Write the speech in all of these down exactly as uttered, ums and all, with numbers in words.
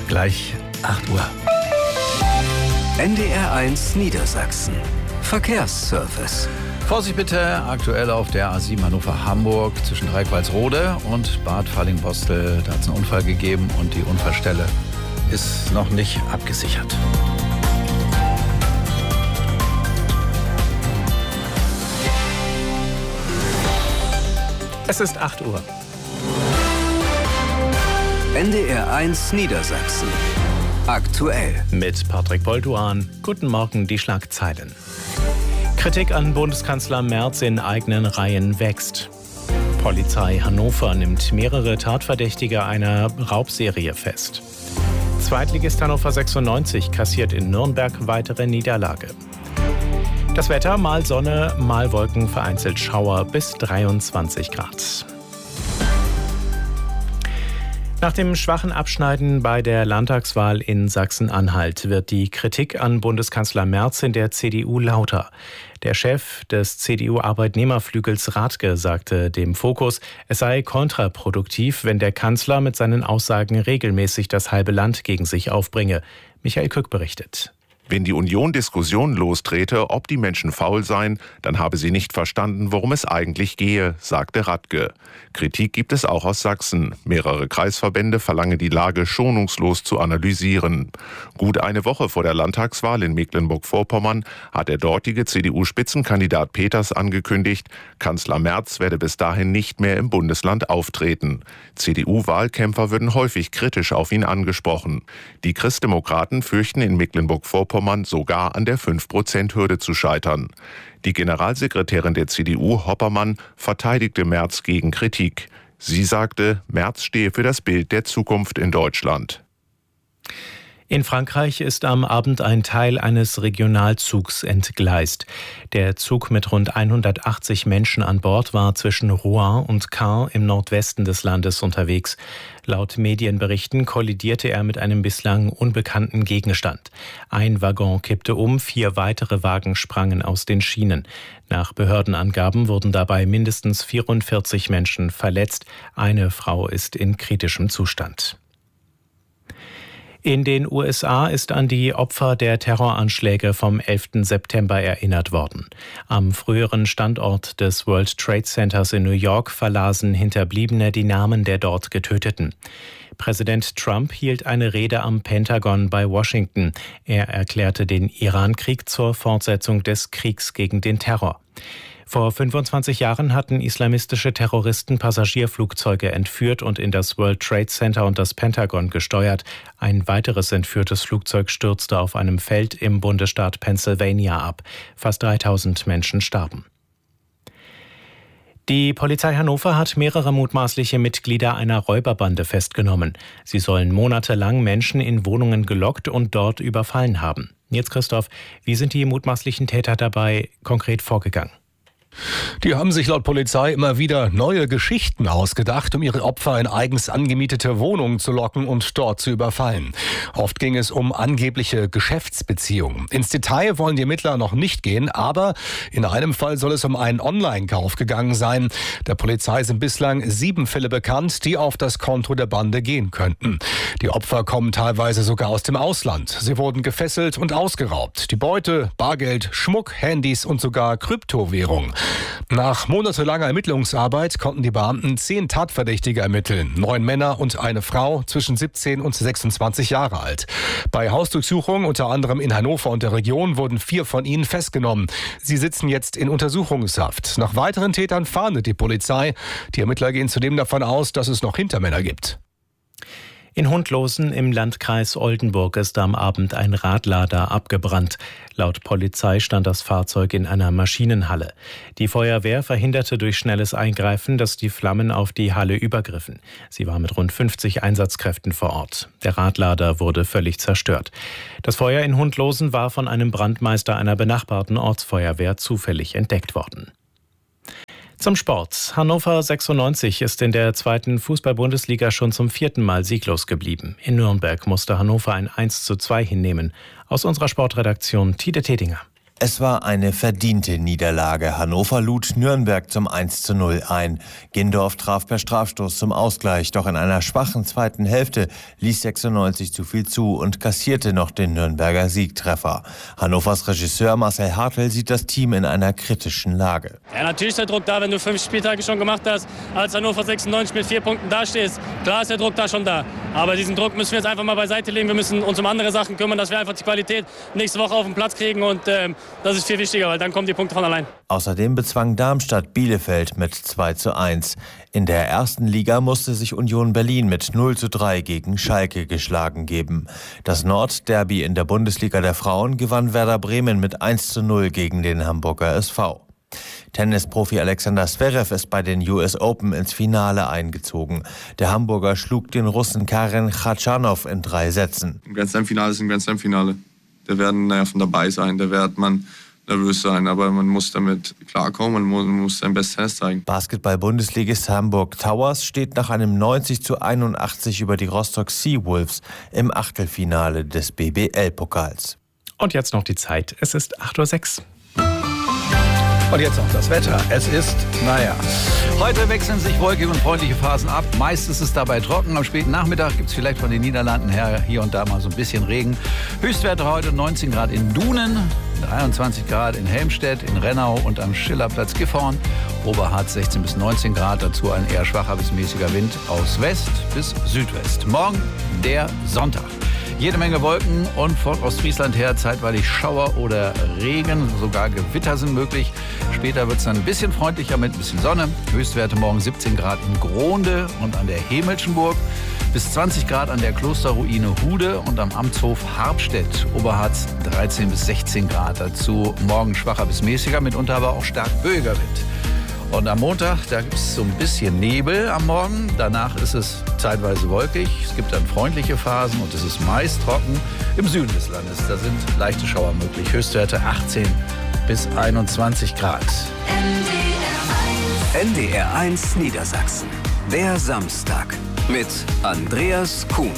Gleich acht Uhr. N D R eins Niedersachsen. Verkehrsservice. Vorsicht bitte, aktuell auf der A sieben Hannover-Hamburg zwischen Dreiqualsrode und Bad Fallingbostel. Da hat es einen Unfall gegeben und die Unfallstelle ist noch nicht abgesichert. Es ist acht Uhr. N D R eins Niedersachsen. Aktuell. Mit Patrick Bolduan. Guten Morgen, die Schlagzeilen. Kritik an Bundeskanzler Merz in eigenen Reihen wächst. Polizei Hannover nimmt mehrere Tatverdächtige einer Raubserie fest. Zweitligist Hannover sechsundneunzig kassiert in Nürnberg weitere Niederlage. Das Wetter, mal Sonne, mal Wolken, vereinzelt Schauer bis dreiundzwanzig Grad. Nach dem schwachen Abschneiden bei der Landtagswahl in Sachsen-Anhalt wird die Kritik an Bundeskanzler Merz in der C D U lauter. Der Chef des C D U-Arbeitnehmerflügels Radke sagte dem Fokus, es sei kontraproduktiv, wenn der Kanzler mit seinen Aussagen regelmäßig das halbe Land gegen sich aufbringe. Michael Kück berichtet. Wenn die Union Diskussionen lostrete, ob die Menschen faul seien, dann habe sie nicht verstanden, worum es eigentlich gehe, sagte Radke. Kritik gibt es auch aus Sachsen. Mehrere Kreisverbände verlangen die Lage schonungslos zu analysieren. Gut eine Woche vor der Landtagswahl in Mecklenburg-Vorpommern hat der dortige C D U-Spitzenkandidat Peters angekündigt, Kanzler Merz werde bis dahin nicht mehr im Bundesland auftreten. C D U-Wahlkämpfer würden häufig kritisch auf ihn angesprochen. Die Christdemokraten fürchten in Mecklenburg-Vorpommern sogar an der fünf Prozent Hürde zu scheitern. Die Generalsekretärin der C D U, Hoppermann, verteidigte Merz gegen Kritik. Sie sagte, Merz stehe für das Bild der Zukunft in Deutschland. In Frankreich ist am Abend ein Teil eines Regionalzugs entgleist. Der Zug mit rund hundertachtzig Menschen an Bord war zwischen Rouen und Caen im Nordwesten des Landes unterwegs. Laut Medienberichten kollidierte er mit einem bislang unbekannten Gegenstand. Ein Waggon kippte um, vier weitere Wagen sprangen aus den Schienen. Nach Behördenangaben wurden dabei mindestens vierundvierzig Menschen verletzt. Eine Frau ist in kritischem Zustand. In den U S A ist an die Opfer der Terroranschläge vom elften September erinnert worden. Am früheren Standort des World Trade Centers in New York verlasen Hinterbliebene die Namen der dort Getöteten. Präsident Trump hielt eine Rede am Pentagon bei Washington. Er erklärte den Irankrieg zur Fortsetzung des Kriegs gegen den Terror. Vor fünfundzwanzig Jahren hatten islamistische Terroristen Passagierflugzeuge entführt und in das World Trade Center und das Pentagon gesteuert. Ein weiteres entführtes Flugzeug stürzte auf einem Feld im Bundesstaat Pennsylvania ab. Fast dreitausend Menschen starben. Die Polizei Hannover hat mehrere mutmaßliche Mitglieder einer Räuberbande festgenommen. Sie sollen monatelang Menschen in Wohnungen gelockt und dort überfallen haben. Jetzt Christoph, wie sind die mutmaßlichen Täter dabei konkret vorgegangen? Die haben sich laut Polizei immer wieder neue Geschichten ausgedacht, um ihre Opfer in eigens angemietete Wohnungen zu locken und dort zu überfallen. Oft ging es um angebliche Geschäftsbeziehungen. Ins Detail wollen die Ermittler noch nicht gehen, aber in einem Fall soll es um einen Online-Kauf gegangen sein. Der Polizei sind bislang sieben Fälle bekannt, die auf das Konto der Bande gehen könnten. Die Opfer kommen teilweise sogar aus dem Ausland. Sie wurden gefesselt und ausgeraubt. Die Beute, Bargeld, Schmuck, Handys und sogar Kryptowährung. Nach monatelanger Ermittlungsarbeit konnten die Beamten zehn Tatverdächtige ermitteln. Neun Männer und eine Frau zwischen siebzehn und sechsundzwanzig Jahre alt. Bei Hausdurchsuchungen unter anderem in Hannover und der Region wurden vier von ihnen festgenommen. Sie sitzen jetzt in Untersuchungshaft. Nach weiteren Tätern fahndet die Polizei. Die Ermittler gehen zudem davon aus, dass es noch Hintermänner gibt. In Hundlosen im Landkreis Oldenburg ist am Abend ein Radlader abgebrannt. Laut Polizei stand das Fahrzeug in einer Maschinenhalle. Die Feuerwehr verhinderte durch schnelles Eingreifen, dass die Flammen auf die Halle übergriffen. Sie war mit rund fünfzig Einsatzkräften vor Ort. Der Radlader wurde völlig zerstört. Das Feuer in Hundlosen war von einem Brandmeister einer benachbarten Ortsfeuerwehr zufällig entdeckt worden. Zum Sport. Hannover sechsundneunzig ist in der zweiten Fußball-Bundesliga schon zum vierten Mal sieglos geblieben. In Nürnberg musste Hannover ein eins zu zwei hinnehmen. Aus unserer Sportredaktion Tide Tedinger. Es war eine verdiente Niederlage. Hannover lud Nürnberg zum eins zu null ein. Gindorf traf per Strafstoß zum Ausgleich. Doch in einer schwachen zweiten Hälfte ließ sechsundneunzig zu viel zu und kassierte noch den Nürnberger Siegtreffer. Hannovers Regisseur Marcel Hartl sieht das Team in einer kritischen Lage. Ja, natürlich ist der Druck da, wenn du fünf Spieltage schon gemacht hast, als Hannover sechsundneunzig mit vier Punkten dastehst. Klar ist der Druck da schon da. Aber diesen Druck müssen wir jetzt einfach mal beiseite legen. Wir müssen uns um andere Sachen kümmern, dass wir einfach die Qualität nächste Woche auf den Platz kriegen. Und ähm, das ist viel wichtiger, weil dann kommen die Punkte von allein. Außerdem bezwang Darmstadt Bielefeld mit zwei zu eins. In der ersten Liga musste sich Union Berlin mit null zu drei gegen Schalke geschlagen geben. Das Nordderby in der Bundesliga der Frauen gewann Werder Bremen mit eins zu null gegen den Hamburger S V. Tennisprofi Alexander Zverev ist bei den U S Open ins Finale eingezogen. Der Hamburger schlug den Russen Karen Khachanov in drei Sätzen. Ein Grand Slam-Finale ist ein Grand Slam-Finale. Da werden Nerven dabei sein, da wird man nervös sein, aber man muss damit klarkommen, man muss, man muss sein Bestes Tennis zeigen. Basketball-Bundesligist Hamburg Towers steht nach einem neunzig zu einundachtzig über die Rostock Seawolves im Achtelfinale des B B L-Pokals. Und jetzt noch die Zeit. Es ist acht Uhr sechs. Und jetzt noch das Wetter. Es ist, naja, heute wechseln sich wolkige und freundliche Phasen ab. Meist ist es dabei trocken. Am späten Nachmittag gibt es vielleicht von den Niederlanden her hier und da mal so ein bisschen Regen. Höchstwerte heute neunzehn Grad in Dunen, dreiundzwanzig Grad in Helmstedt, in Rennau und am Schillerplatz Gifhorn. Oberharz sechzehn bis neunzehn Grad, dazu ein eher schwacher bis mäßiger Wind aus West bis Südwest. Morgen der Sonntag. Jede Menge Wolken und von Ostfriesland her zeitweilig Schauer oder Regen, sogar Gewitter sind möglich. Später wird es dann ein bisschen freundlicher mit ein bisschen Sonne. Höchstwerte morgen siebzehn Grad in Gronde und an der Hemelschenburg, bis zwanzig Grad an der Klosterruine Hude und am Amtshof Harpstedt. Oberharz dreizehn bis sechzehn Grad, dazu morgen schwacher bis mäßiger, mitunter aber auch stark böiger Wind. Und am Montag, da gibt es so ein bisschen Nebel am Morgen. Danach ist es zeitweise wolkig. Es gibt dann freundliche Phasen und es ist meist trocken. Im Süden des Landes, da sind leichte Schauer möglich. Höchstwerte achtzehn bis einundzwanzig Grad. N D R eins Niedersachsen. Der Samstag mit Andreas Kuhn.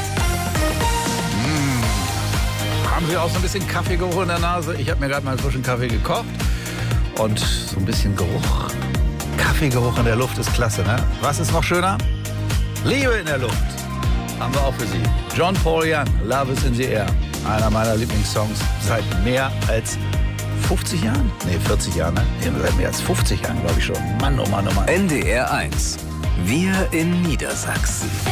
Mmh. Haben Sie auch so ein bisschen Kaffeegeruch in der Nase? Ich habe mir gerade mal einen frischen Kaffee gekocht. Und so ein bisschen Geruch, Kaffeegeruch in der Luft ist klasse, ne? Was ist noch schöner? Liebe in der Luft haben wir auch für Sie. John Paul Young, Love is in the Air. Einer meiner Lieblingssongs seit mehr als fünfzig Jahren? Ne, vierzig Jahren, ne? Seit mehr als fünfzig Jahren, glaube ich schon. Mann, oh Mann, oh Mann. N D R eins. Wir in Niedersachsen.